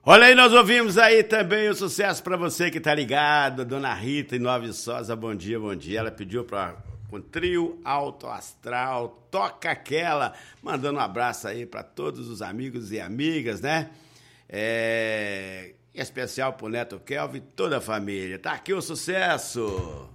Olha aí, nós ouvimos aí também o sucesso pra você que tá ligado, Dona Rita em Nova Viçosa, bom dia, bom dia. Ela pediu com trio Alto Astral, toca aquela, mandando um abraço aí pra todos os amigos e amigas, né? Em especial pro Neto Kelvin e toda a família. Tá aqui o sucesso!